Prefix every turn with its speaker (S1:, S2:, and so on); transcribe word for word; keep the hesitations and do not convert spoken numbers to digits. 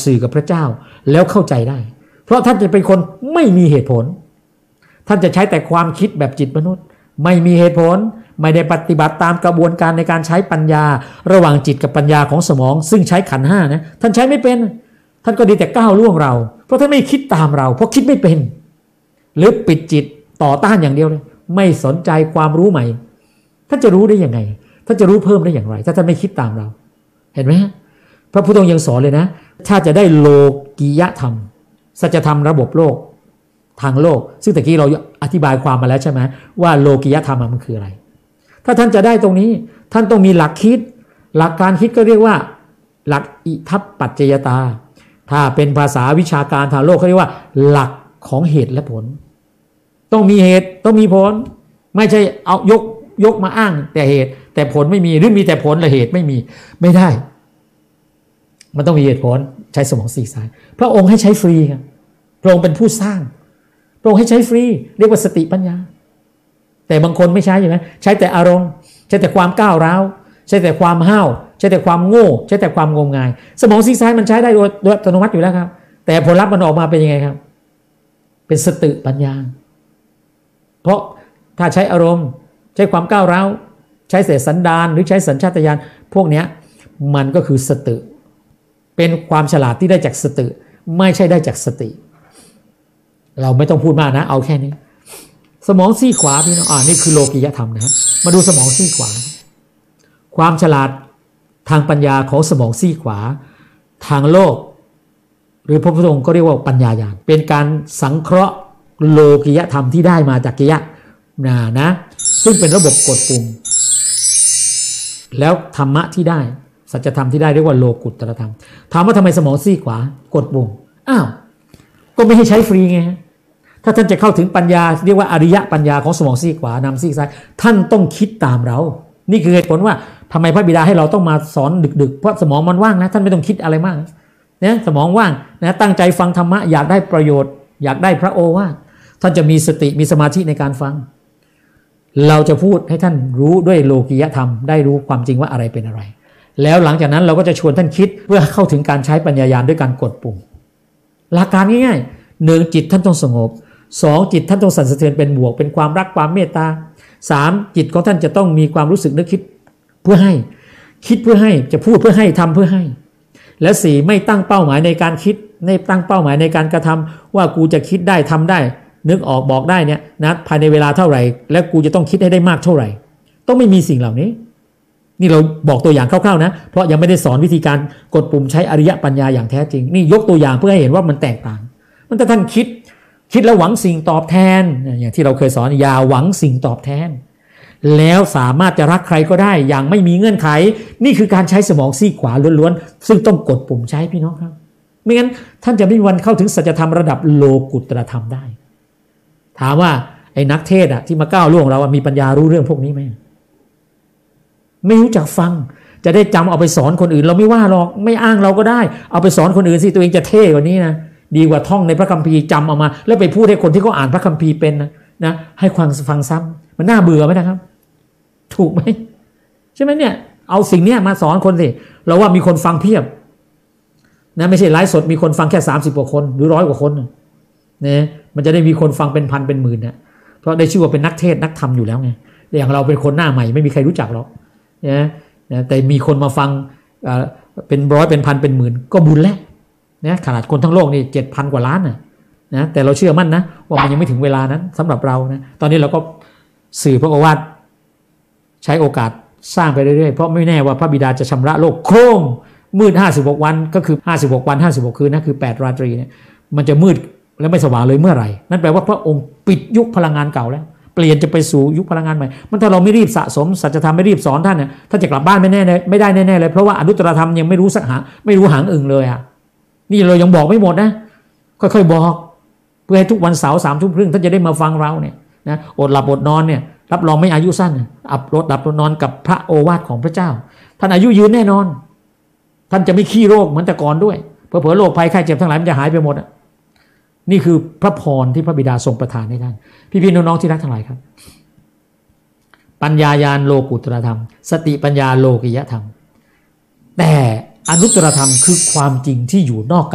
S1: สื่อกับพระเจ้าแล้วเข้าใจได้เพราะท่านจะเป็นคนไม่มีเหตุผลท่านจะใช้แต่ความคิดแบบจิตมนุษย์ไม่มีเหตุผลไม่ได้ปฏิบัติตามกระบวนการในการใช้ปัญญาระหว่างจิตกับปัญญาของสมองซึ่งใช้ขันธ์ห้านะท่านใช้ไม่เป็นท่านก็ดีแต่ก้าวล่วงเราเพราะท่านไม่คิดตามเราเพราะคิดไม่เป็นหรือปิดจิตต่อต้านอย่างเดียวเลยไม่สนใจความรู้ใหม่ท่านจะรู้ได้ยังไงท่านจะรู้เพิ่มได้อย่างไรถ้าท่านไม่คิดตามเราเห็นไหมพระพุทธองค์ยังสอนเลยนะถ้าจะได้โลกียธรรมสัจธรรมระบบโลกทางโลกซึ่งตะกี้เราอธิบายความมาแล้วใช่ไหมว่าโลกียธรรมมันคืออะไรถ้าท่านจะได้ตรงนี้ท่านต้องมีหลักคิดหลักการคิดก็เรียกว่าหลักอิทัปปัจจยตาถ้าเป็นภาษาวิชาการทางโลกเขาเรียกว่าหลักของเหตุและผลต้องมีเหตุต้องมีผลไม่ใช่เอายกยกมาอ้างแต่เหตุแต่ผลไม่มีหรือมีแต่ผลและเหตุไม่มีไม่ได้มันต้องมีเหตุผลใช้สมองซีกซ้ายพระองค์ให้ใช้ฟรีครับพระองค์เป็นผู้สร้างพระองค์ให้ใช้ฟรีเรียกว่าสติปัญญาแต่บางคนไม่ใช้อยู่นะใช้แต่อารมณ์ใช้แต่ความก้าวร้าวใช้แต่ความห้าวใช้แต่ความโง่ใช้แต่ความงมงายสมองซีกซ้ายมันใช้ได้โดยโดยอัตโนมัติอยู่แล้วครับแต่ผลลัพธ์มันออกมาเป็นยังไงครับเป็นสติปัญญาเพราะถ้าใช้อารมณ์ใช้ความก้าวร้าวใช้เสสันดานหรือใช้สัญชาตญาณพวกนี้มันก็คือสติเป็นความฉลาดที่ได้จากสติไม่ใช่ได้จากสติเราไม่ต้องพูดมากนะเอาแค่นี้สมองซีกขวาพี่น้องอ่านี่คือโลกิยธรรมนะมาดูสมองซีกขวาความฉลาดทางปัญญาของสมองซีกขวาทางโลกหรือพระพุทธองค์ก็เรียกว่าปัญญาญาณเป็นการสังเคราะห์โลกิยธรรมที่ได้มาจากกิยะนะนะซึ่งเป็นระบบกดปุ่มแล้วธรรมะที่ได้สัจธรรมที่ได้เรียกว่าโลกุตตรธรรมถามว่าทำไมสมองซีกขวากดปุ่มอ้าวก็ไม่ให้ใช้ฟรีไงถ้าท่านจะเข้าถึงปัญญาเรียกว่าอริยปัญญาของสมองซีกขวานำซีกซ้ายท่านต้องคิดตามเรานี่คือเหตุผลว่าทำไมพระบิดาให้เราต้องมาสอนดึกๆเพราะสมองมันว่างนะท่านไม่ต้องคิดอะไรมากนะสมองว่างนะตั้งใจฟังธรรมะอยากได้ประโยชน์อยากได้พระโอวาทท่านจะมีสติมีสมาธิในการฟังเราจะพูดให้ท่านรู้ด้วยโลกิยธรรมได้รู้ความจริงว่าอะไรเป็นอะไรแล้วหลังจากนั้นเราก็จะชวนท่านคิดเพื่อเข้าถึงการใช้ปัญญาญาณด้วยการกดปุ่มหลักการง่ายๆหนึ่งจิตท่านต้องสงบสองจิตท่านต้องสั่นสะเทือนเป็นบวกเป็นความรักความเมตตาสามจิตของท่านจะต้องมีความรู้สึกนึกคิดเพื่อให้คิดเพื่อให้จะพูดเพื่อให้ทำเพื่อให้และสี่ไม่ตั้งเป้าหมายในการคิดไม่ตั้งเป้าหมายในการกระทำว่ากูจะคิดได้ทำได้นึกออกบอกได้เนี่ยนะภายในเวลาเท่าไหร่และกูจะต้องคิดให้ได้มากเท่าไหร่ต้องไม่มีสิ่งเหล่านี้นี่เราบอกตัวอย่างคร่าวๆนะเพราะยังไม่ได้สอนวิธีการกดปุ่มใช้อริยปัญญาอย่างแท้จริงนี่ยกตัวอย่างเพื่อให้เห็นว่ามันแตกต่างมันถ้าท่านคิดคิดแล้วหวังสิ่งตอบแทนอย่างที่เราเคยสอนอย่าหวังสิ่งตอบแทนแล้วสามารถจะรักใครก็ได้อย่างไม่มีเงื่อนไขนี่คือการใช้สมองซีกขวาล้วนๆซึ่งต้องกดปุ่มใช้พี่น้องครับไม่งั้นท่านจะไม่มีวันเข้าถึงสัจธรรมระดับโลกุตตรธรรมได้ถามว่าไอ้นักเทศอ่ะที่มาก้าวล่วงเรามีปัญญารู้เรื่องพวกนี้ไหมไม่รู้จักฟังจะได้จำเอาไปสอนคนอื่นเราไม่ว่าหรอกไม่อ้างเราก็ได้เอาไปสอนคนอื่นสิตัวเองจะเท่กว่านี้นะดีกว่าท่องในพระคัมภีร์จำเอามาแล้วไปพูดให้คนที่เขาอ่านพระคัมภีร์เป็นนะนะให้ความฟังซ้ำมันน่าเบื่อไหมนะครับถูกไหมใช่ไหมเนี่ยเอาสิ่งนี้มาสอนคนสิเราว่ามีคนฟังเพียบนะไม่ใช่ไลฟ์สดมีคนฟังแค่สามสิบกว่าคนหรือร้อยกว่าคนนะมันจะได้มีคนฟังเป็นพันเป็นหมื่นนะเพราะได้ชื่อว่าเป็นนักเทศนักธรรมอยู่แล้วไงอย่างเราเป็นคนหน้าใหม่ไม่มีใครรู้จักหรอกนะนะแต่มีคนมาฟังเป็นร้อยเป็นพันเป็นหมื่นก็บุญแล้วนะขนาดคนทั้งโลกนี่เจ็ดพันกว่าล้านนะนะแต่เราเชื่อมั่นนะว่ามันยังไม่ถึงเวลานั้นสำหรับเรานะตอนนี้เราก็สื่อพระโอวาทใช้โอกาสสร้างไปเรื่อยๆเพราะไม่แน่ว่าพระบิดาจะชำระโลกโครมมืดห้าสิบหกวันก็คือห้าสิบหกวันห้าสิบหกคืนนะคือแปดราตรีเนี่ยมันจะมืดแล้วไม่สว่างเลยเมื่อไหร่นั่นแปลว่าพระองค์ปิดยุคพลังงานเก่าแล้วเปลี่ยนจะไปสู่ยุคพลังงานใหม่มันถ้าเราไม่รีบสะสมสัจธรรมไม่รีบสอนท่านเนี่ยท่านจะกลับบ้านไม่แน่ไม่ได้แน่ๆเลยเพราะว่าอนุตตรธรรมยังไม่รู้สักหาไม่รู้หางอึ่งเลยอ่ะนี่เรายังบอกไม่หมดนะค่อยๆบอกเพื่อให้ทุกวันเสาร์สามทุ่มครึ่งท่านจะได้มาฟังเราเนี่ยนะอดหลับอดนอนเนี่ยรับรองไม่อายุสั้นอับรถหลับรถนอนกับพระโอวาทของพระเจ้าท่านอายุยืนแน่นอนท่านจะไม่ขี้โรคเหมือนแต่ก่อนด้วยเผลอๆโรคภัยไข้เจ็บทั้งหลายมันจะหายไปหมดอ่ะนี่คือพระพรที่พระบิดาทรงประทานให้ท่านพี่ๆน้องๆที่รักทั้งหลายครับปัญญาญาณโลกุตตรธรรมสติปัญญาโลกิยธรรมแต่อนุตตรธรรมคือความจริงที่อยู่นอก